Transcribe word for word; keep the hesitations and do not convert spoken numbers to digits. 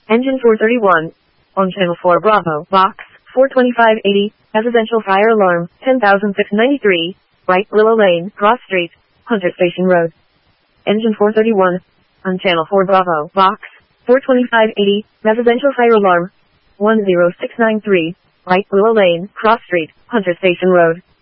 Engine four thirty-one. On channel four Bravo, box four twenty-five eighty, residential fire alarm, ten thousand six hundred ninety-three, right Willow Lane, Cross Street, Hunter Station Road. Engine four thirty-one. On channel four Bravo, box four twenty-five eighty, residential fire alarm, one zero six nine three, right Willow Lane, Cross Street, Hunter Station Road.